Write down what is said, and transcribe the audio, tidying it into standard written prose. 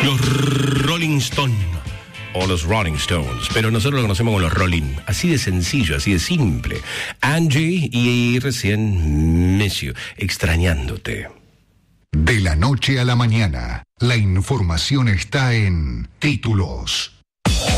Los Rolling Stones. O los Rolling Stones, pero nosotros lo conocemos como los Rolling. Así de sencillo, así de simple. Angie y recién Miss You, extrañándote. De la noche a la mañana, la información está en Títulos.